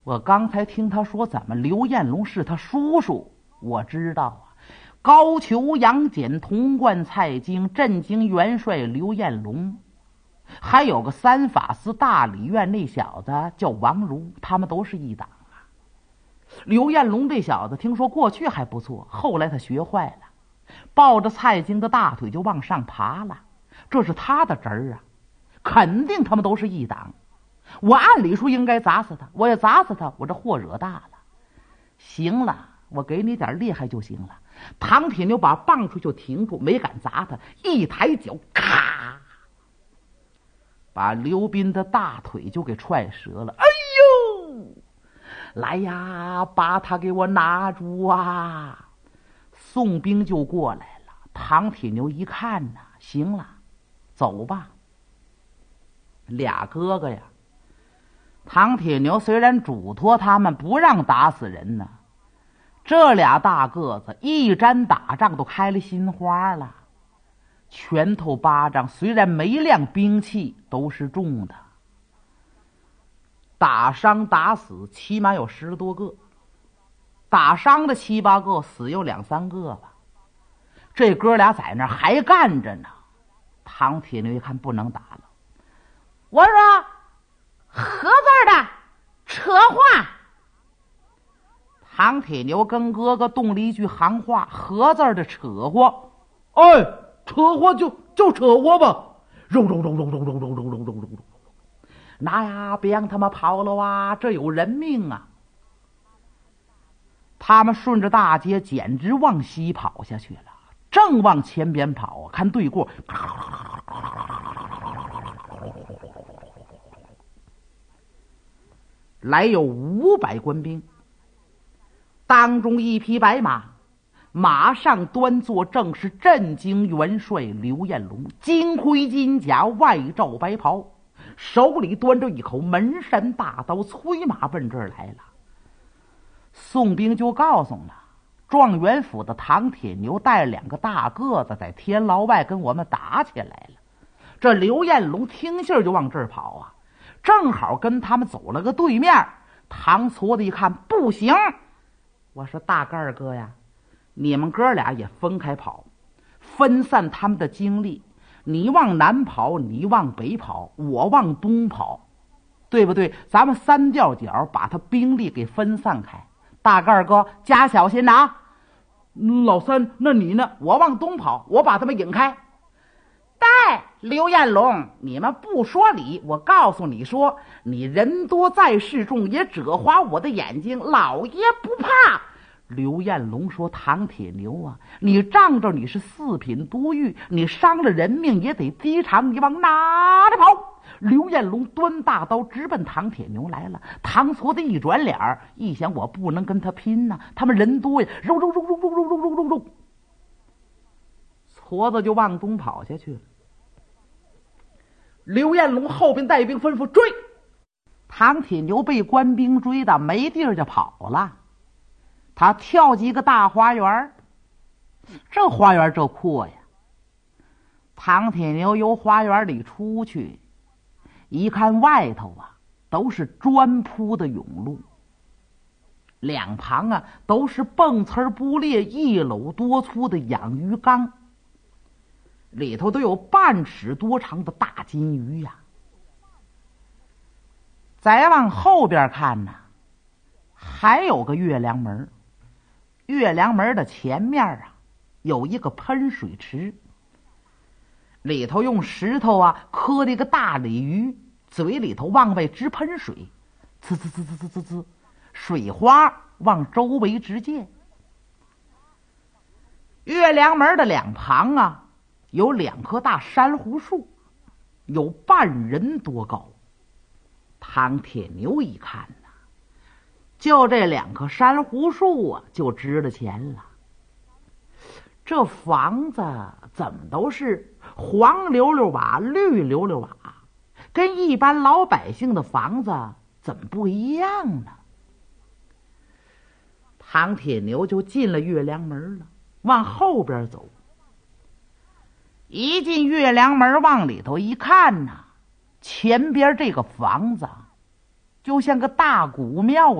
我刚才听他说咱们刘彦龙是他叔叔，我知道啊。高俅、杨戬、童贯、蔡京、镇京元帅刘彦龙，还有个三法司大理院那小子叫王儒，他们都是一党啊。刘彦龙这小子听说过去还不错，后来他学坏了，抱着蔡京的大腿就往上爬了，这是他的侄儿啊，肯定他们都是一党。我按理说应该砸死他，我要砸死他，我这祸惹大了。行了，我给你点厉害就行了。唐铁牛把棒槌就停住，没敢砸他，一抬脚，咔，把刘斌的大腿就给踹折了。哎呦，来呀，把他给我拿住啊！宋兵就过来了。唐铁牛一看呢，行了，走吧。俩哥哥呀，唐铁牛虽然嘱托他们不让打死人呢，这俩大个子一沾打仗都开了心花了，拳头巴掌虽然没亮兵器都是重的，打伤打死起码有10多个，打伤的7、8个，死有2、3个吧。这哥俩在那儿还干着呢。唐铁牛一看不能打了，我说何字的扯话。唐铁牛跟哥哥动了一句行话，何字的扯话。哎，扯话就扯话吧，肉肉肉肉肉肉肉肉肉肉肉肉，那呀，别让他们跑了啊，这有人命啊。他们顺着大街简直往西跑下去了，正往前边跑啊，看对过来有500官兵，当中一匹白马，马上端坐正是镇京元帅刘彦龙，金盔金甲，外罩白袍，手里端着一口门神大刀，催马奔这儿来了。宋兵就告诉了状元府的唐铁牛带2个大个子在天牢外跟我们打起来了。这刘彦龙听信就往这儿跑啊，正好跟他们走了个对面。唐矬子一看不行，我说大个儿哥呀，你们哥俩也分开跑，分散他们的精力，你往南跑，你往北跑，我往东跑，对不对？咱们3调角把他兵力给分散开。大个儿哥加小心啊。老三，那你呢？我往东跑，我把他们引开。带刘彦龙，你们不说理，我告诉你说，你人多在势众，也折花我的眼睛，老爷不怕。刘彦龙说，唐铁牛啊，你仗着你是4品都尉，你伤了人命也得低偿，你往哪里跑？刘彦龙端大刀直奔唐铁牛来了。唐矬子一转脸，一想我不能跟他拼呐，他们人多呀，肉肉肉肉肉肉肉肉肉肉，矬子就往东跑下去了。刘彦龙后边带兵吩咐追，唐铁牛被官兵追的没地儿就跑了。他跳进一个大花园，这花园这阔呀。唐铁牛由花园里出去，一看外头啊都是砖铺的甬路，两旁啊都是蹦刺不裂1篓多粗的养鱼缸，里头都有半尺多长的大金鱼呀。再往后边看呢，还有个月亮门，月亮门的前面啊有一个喷水池，里头用石头啊刻了一个大鲤鱼，嘴里头往外直喷水，呲呲呲呲呲呲呲，水花往周围直溅。月亮门的两旁啊有2棵大珊瑚树，有半人多高。唐铁牛一看呐，就这2棵珊瑚树啊就值了钱了。这房子怎么都是黄溜溜瓦绿溜溜瓦，跟一般老百姓的房子怎么不一样呢？唐铁牛就进了月亮门了，往后边走。一进月亮门往里头一看呐，前边这个房子就像个大古庙